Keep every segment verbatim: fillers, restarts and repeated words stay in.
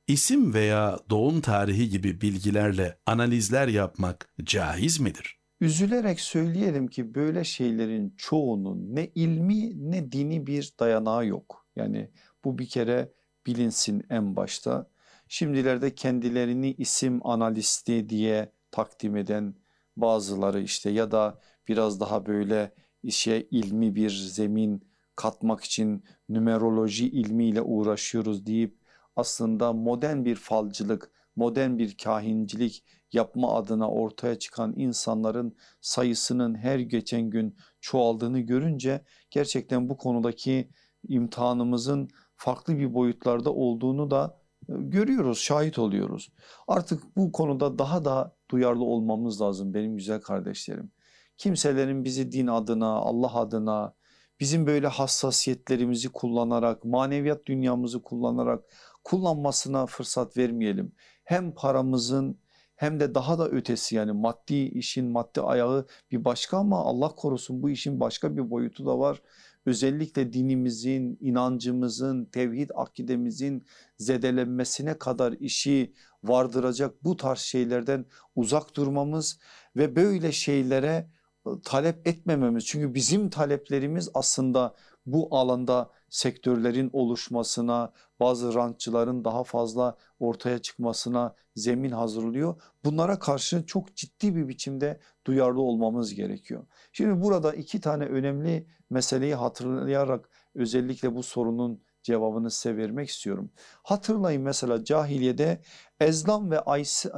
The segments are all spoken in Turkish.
İsim veya doğum tarihi gibi bilgilerle analizler yapmak caiz midir? Üzülerek söyleyelim ki böyle şeylerin çoğunun ne ilmi ne dini bir dayanağı yok. Yani bu bir kere bilinsin en başta. Şimdilerde kendilerini isim analisti diye takdim eden bazıları işte ya da biraz daha böyle işe ilmi bir zemin katmak için numeroloji ilmiyle uğraşıyoruz deyip aslında modern bir falcılık, modern bir kahincilik yapma adına ortaya çıkan insanların sayısının her geçen gün çoğaldığını görünce gerçekten bu konudaki imtihanımızın farklı bir boyutlarda olduğunu da e, görüyoruz, şahit oluyoruz. Artık bu konuda daha da duyarlı olmamız lazım benim güzel kardeşlerim. Kimselerin bizi din adına, Allah adına, bizim böyle hassasiyetlerimizi kullanarak, maneviyat dünyamızı kullanarak kullanmasına fırsat vermeyelim. Hem paramızın hem de daha da ötesi, yani maddi işin maddi ayağı bir başka ama Allah korusun bu işin başka bir boyutu da var. Özellikle dinimizin, inancımızın, tevhid akidemizin zedelenmesine kadar işi vardıracak bu tarz şeylerden uzak durmamız ve böyle şeylere talep etmememiz. Çünkü bizim taleplerimiz aslında bu alanda sektörlerin oluşmasına, bazı rantçıların daha fazla ortaya çıkmasına zemin hazırlıyor. Bunlara karşı çok ciddi bir biçimde duyarlı olmamız gerekiyor. Şimdi burada iki tane önemli meseleyi hatırlayarak özellikle bu sorunun cevabını size vermek istiyorum. Hatırlayın, mesela cahiliyede Ezlam ve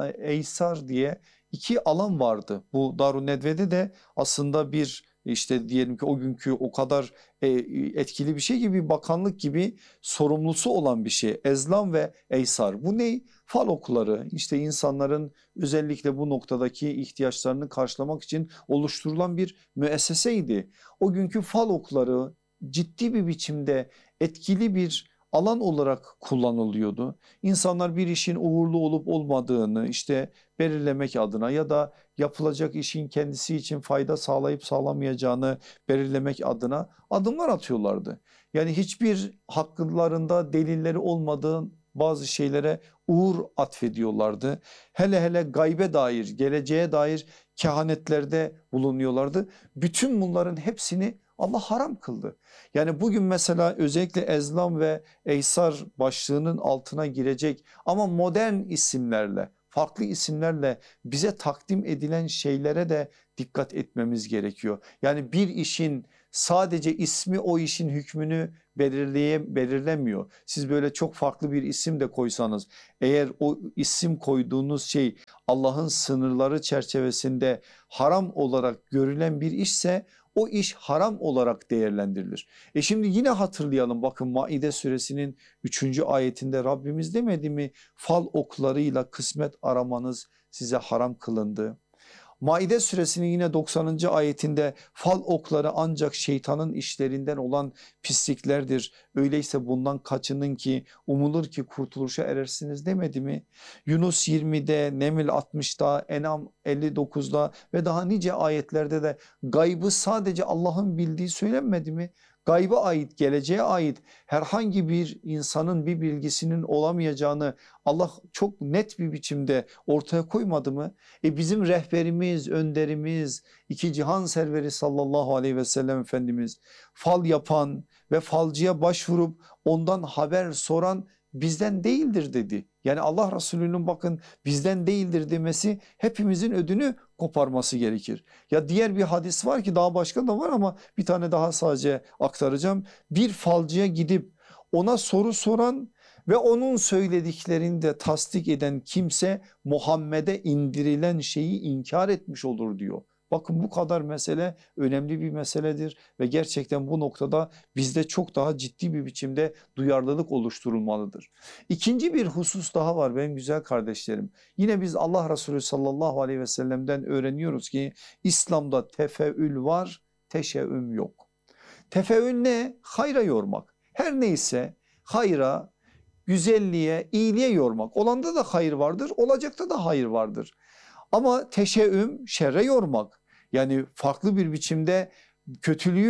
Eysar diye iki alan vardı. Bu Darun Nedve'de de aslında bir işte diyelim ki o günkü o kadar e, etkili bir şey gibi, bakanlık gibi sorumlusu olan bir şey. Ezlam ve Eysar, bu ne? Fal okları, işte insanların özellikle bu noktadaki ihtiyaçlarını karşılamak için oluşturulan bir müesseseydi. O günkü fal okları ciddi bir biçimde etkili bir alan olarak kullanılıyordu. İnsanlar bir işin uğurlu olup olmadığını işte belirlemek adına ya da yapılacak işin kendisi için fayda sağlayıp sağlamayacağını belirlemek adına adımlar atıyorlardı. Yani hiçbir haklarında delilleri olmadığı bazı şeylere uğur atfediyorlardı. Hele hele gaybe dair, geleceğe dair kehanetlerde bulunuyorlardı. Bütün bunların hepsini Allah haram kıldı. Yani bugün mesela özellikle Ezlam ve Eysar başlığının altına girecek ama modern isimlerle, farklı isimlerle bize takdim edilen şeylere de dikkat etmemiz gerekiyor. Yani bir işin sadece ismi o işin hükmünü belirleye, belirlemiyor. Siz böyle çok farklı bir isim de koysanız, eğer o isim koyduğunuz şey Allah'ın sınırları çerçevesinde haram olarak görülen bir işse o iş haram olarak değerlendirilir. E şimdi yine hatırlayalım, bakın Maide suresinin üçüncü ayetinde Rabbimiz demedi mi? Fal oklarıyla kısmet aramanız size haram kılındı. Maide suresinin yine doksanıncı ayetinde fal okları ancak şeytanın işlerinden olan pisliklerdir. Öyleyse bundan kaçının ki umulur ki kurtuluşa erersiniz demedi mi? Yunus yirmide, Neml altmışta, Enam elli dokuzda ve daha nice ayetlerde de gaybı sadece Allah'ın bildiği söylenmedi mi? Gayba ait, geleceğe ait herhangi bir insanın bir bilgisinin olamayacağını Allah çok net bir biçimde ortaya koymadı mı? E bizim rehberimiz, önderimiz, iki cihan serveri sallallahu aleyhi ve sellem Efendimiz fal yapan ve falcıya başvurup ondan haber soran bizden değildir dedi. Yani Allah Resulü'nün bakın bizden değildir demesi hepimizin ödünü koparması gerekir. Ya diğer bir hadis var ki, daha başka da var ama bir tane daha sadece aktaracağım. Bir falcıya gidip ona soru soran ve onun söylediklerini de tasdik eden kimse Muhammed'e indirilen şeyi inkar etmiş olur diyor. Bakın bu kadar mesele önemli bir meseledir ve gerçekten bu noktada bizde çok daha ciddi bir biçimde duyarlılık oluşturulmalıdır. İkinci bir husus daha var benim güzel kardeşlerim. Yine biz Allah Resulü sallallahu aleyhi ve sellem'den öğreniyoruz ki İslam'da tefeül var, teşeüm yok. Tefeül ne? Hayra yormak. Her neyse hayra, güzelliğe, iyiliğe yormak. Olanda da hayır vardır, olacakta da hayır vardır. Ama teşeüm şerre yormak. Yani farklı bir biçimde kötülüğü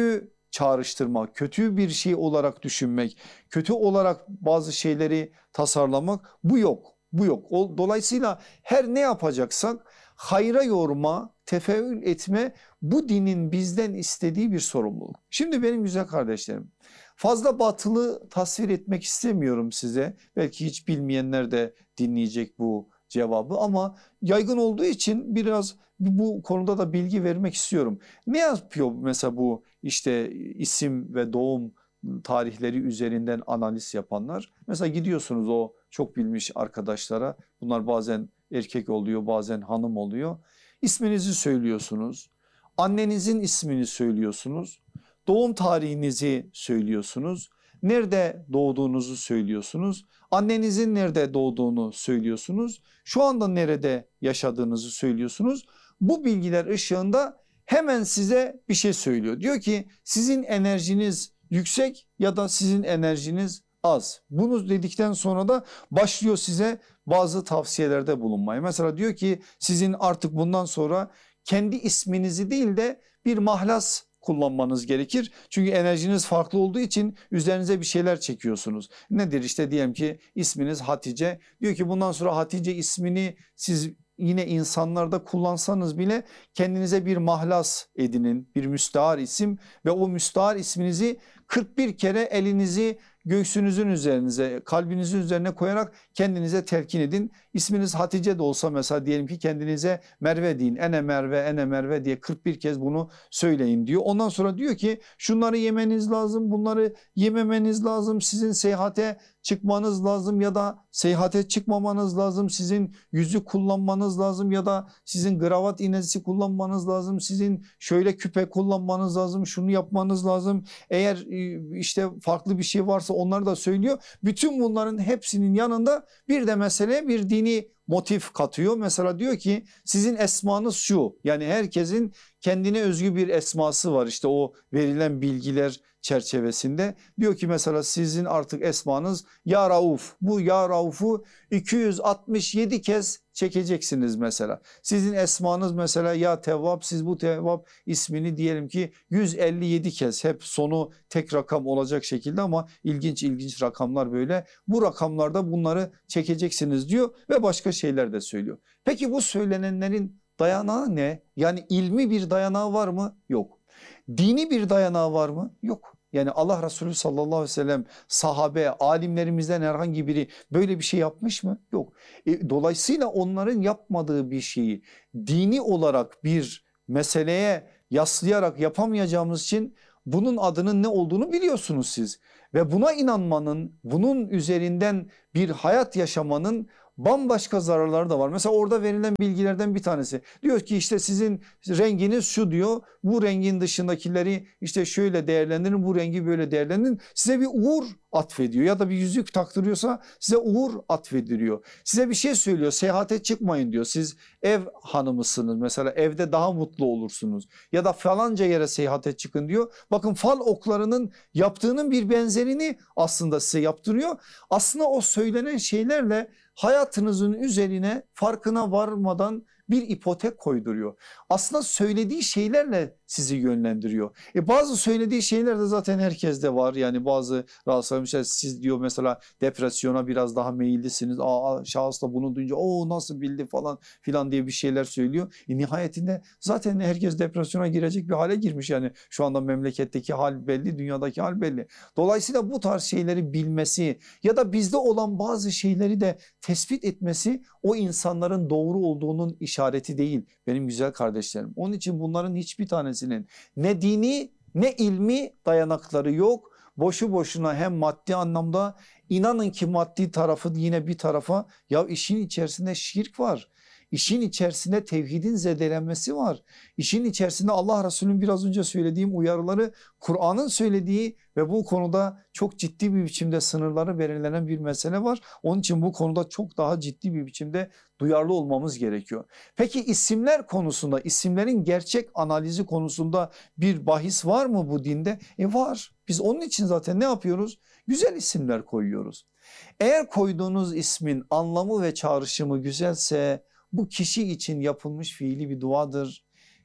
çağrıştırmak, kötü bir şey olarak düşünmek, kötü olarak bazı şeyleri tasarlamak, bu yok. Bu yok. Dolayısıyla her ne yapacaksak hayra yorma, tefeül etme, bu dinin bizden istediği bir sorumluluk. Şimdi benim güzel kardeşlerim, fazla batılı tasvir etmek istemiyorum size. Belki hiç bilmeyenler de dinleyecek bu cevabı ama yaygın olduğu için biraz bu konuda da bilgi vermek istiyorum. Ne yapıyor mesela bu işte isim ve doğum tarihleri üzerinden analiz yapanlar? Mesela gidiyorsunuz o çok bilmiş arkadaşlara, bunlar bazen erkek oluyor bazen hanım oluyor. İsminizi söylüyorsunuz, annenizin ismini söylüyorsunuz, doğum tarihinizi söylüyorsunuz, nerede doğduğunuzu söylüyorsunuz, annenizin nerede doğduğunu söylüyorsunuz, şu anda nerede yaşadığınızı söylüyorsunuz. Bu bilgiler ışığında hemen size bir şey söylüyor. Diyor ki sizin enerjiniz yüksek ya da sizin enerjiniz az. Bunu dedikten sonra da başlıyor size bazı tavsiyelerde bulunmaya. Mesela diyor ki sizin artık bundan sonra kendi isminizi değil de bir mahlas kullanmanız gerekir. Çünkü enerjiniz farklı olduğu için üzerinize bir şeyler çekiyorsunuz. Nedir işte, diyelim ki isminiz Hatice. Diyor ki bundan sonra Hatice ismini siz yine insanlarda kullansanız bile kendinize bir mahlas edinin, bir müstahar isim ve o müstahar isminizi kırk bir kere elinizi göğsünüzün üzerinize, kalbinizin üzerine koyarak kendinize telkin edin. İsminiz Hatice de olsa mesela diyelim ki kendinize Merve deyin. Ene Merve, ene Merve diye kırk bir kez bunu söyleyin diyor. Ondan sonra diyor ki şunları yemeniz lazım, bunları yememeniz lazım. Sizin seyahate çıkmanız lazım ya da seyahate çıkmamanız lazım. Sizin yüzük kullanmanız lazım ya da sizin kravat iğnesi kullanmanız lazım. Sizin şöyle küpe kullanmanız lazım, şunu yapmanız lazım. Eğer işte farklı bir şey varsa onları da söylüyor. Bütün bunların hepsinin yanında bir de mesele bir dini motif katıyor. Mesela diyor ki sizin esmanız şu, yani herkesin kendine özgü bir esması var işte o verilen bilgiler çerçevesinde. Diyor ki mesela sizin artık esmanız Ya Rauf. Bu Ya Rauf'u iki yüz altmış yedi kez çekeceksiniz mesela. Sizin esmanız mesela Ya Tevvab, siz bu Tevvab ismini diyelim ki yüz elli yedi kez, hep sonu tek rakam olacak şekilde ama ilginç ilginç rakamlar böyle. Bu rakamlarda bunları çekeceksiniz diyor ve başka şeyler de söylüyor. Peki bu söylenenlerin dayanağı ne? Yani ilmi bir dayanağı var mı? Yok. Dini bir dayanağı var mı? Yok. Yani Allah Resulü sallallahu aleyhi ve sellem, sahabe, alimlerimizden herhangi biri böyle bir şey yapmış mı? Yok. E, dolayısıyla onların yapmadığı bir şeyi dini olarak bir meseleye yaslayarak yapamayacağımız için bunun adının ne olduğunu biliyorsunuz siz. Ve buna inanmanın, bunun üzerinden bir hayat yaşamanın bambaşka zararları da var. Mesela orada verilen bilgilerden bir tanesi diyor ki işte sizin renginiz şu diyor, bu rengin dışındakileri işte şöyle değerlendirin, bu rengi böyle değerlendirin, size bir uğur atfediyor ya da bir yüzük taktırıyorsa size uğur atfediliyor. Size bir şey söylüyor, seyahate çıkmayın diyor, siz ev hanımısınız mesela, evde daha mutlu olursunuz ya da falanca yere seyahate çıkın diyor. Bakın fal oklarının yaptığının bir benzerini aslında size yaptırıyor. Aslında o söylenen şeylerle hayatınızın üzerine farkına varmadan bir ipotek koyduruyor. Aslında söylediği şeylerle sizi yönlendiriyor. E bazı söylediği şeyler de zaten herkeste var. Yani bazı rahatsızlanmışlar, siz diyor mesela depresyona biraz daha meyillisiniz. Aa, şahıs da bunu duyunca o nasıl bildi falan filan diye bir şeyler söylüyor. E nihayetinde zaten herkes depresyona girecek bir hale girmiş. Yani şu anda memleketteki hal belli, dünyadaki hal belli. Dolayısıyla bu tarz şeyleri bilmesi ya da bizde olan bazı şeyleri de tespit etmesi o insanların doğru olduğunun işareti değil benim güzel kardeşlerim. Onun için bunların hiçbir tanesinin ne dini ne ilmi dayanakları yok. Boşu boşuna hem maddi anlamda, inanın ki maddi tarafı yine bir tarafa, ya işin içerisinde şirk var. İşin içerisinde tevhidin zedelenmesi var. İşin içerisinde Allah Resulü'nün biraz önce söylediğim uyarıları, Kur'an'ın söylediği ve bu konuda çok ciddi bir biçimde sınırları belirlenen bir mesele var. Onun için bu konuda çok daha ciddi bir biçimde duyarlı olmamız gerekiyor. Peki isimler konusunda, isimlerin gerçek analizi konusunda bir bahis var mı bu dinde? E var. Biz onun için zaten ne yapıyoruz? Güzel isimler koyuyoruz. Eğer koyduğunuz ismin anlamı ve çağrışımı güzelse bu kişi için yapılmış fiili bir duadır.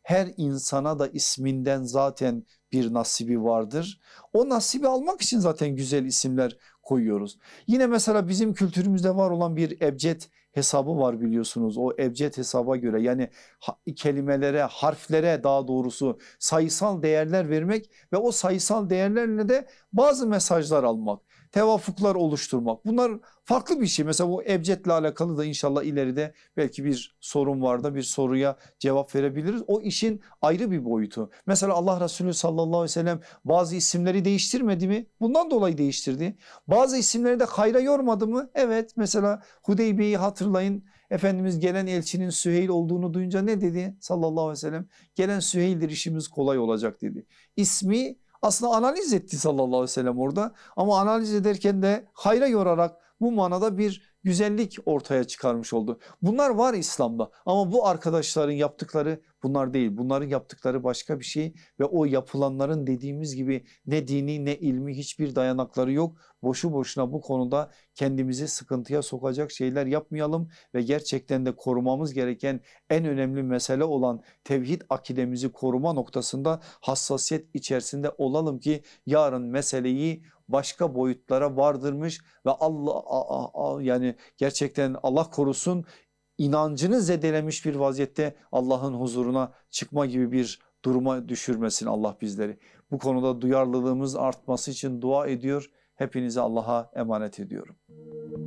her insana da isminden zaten bir nasibi vardır. O nasibi almak için zaten güzel isimler koyuyoruz. Yine mesela bizim kültürümüzde var olan bir ebced hesabı var biliyorsunuz. O ebced hesaba göre yani kelimelere, harflere daha doğrusu sayısal değerler vermek ve o sayısal değerlerle de bazı mesajlar almak, tevafuklar oluşturmak. Bunlar farklı bir şey. Mesela bu ebcedle alakalı da inşallah ileride belki bir sorun var da bir soruya cevap verebiliriz. O işin ayrı bir boyutu. Mesela Allah Resulü sallallahu aleyhi ve sellem bazı isimleri değiştirmedi mi? Bundan dolayı değiştirdi. Bazı isimleri de hayra yormadı mı? Evet, mesela Hudeybiye'yi hatırlayın. Efendimiz gelen elçinin Süheyl olduğunu duyunca ne dedi sallallahu aleyhi ve sellem? Gelen Süheyl'dir, işimiz kolay olacak dedi. İsmi aslında analiz etti sallallahu aleyhi ve sellem orada, ama analiz ederken de hayra yorarak bu manada bir güzellik ortaya çıkarmış oldu. Bunlar var İslam'da, ama bu arkadaşların yaptıkları bunlar değil. Bunların yaptıkları başka bir şey ve o yapılanların dediğimiz gibi ne dini ne ilmi hiçbir dayanakları yok. Boşu boşuna bu konuda kendimizi sıkıntıya sokacak şeyler yapmayalım ve gerçekten de korumamız gereken en önemli mesele olan tevhid akidemizi koruma noktasında hassasiyet içerisinde olalım ki yarın meseleyi başka boyutlara vardırmış ve Allah yani gerçekten Allah korusun inancını zedelemiş bir vaziyette Allah'ın huzuruna çıkma gibi bir duruma düşürmesin Allah bizleri. Bu konuda duyarlılığımız artması için dua ediyor. Hepinizi Allah'a emanet ediyorum.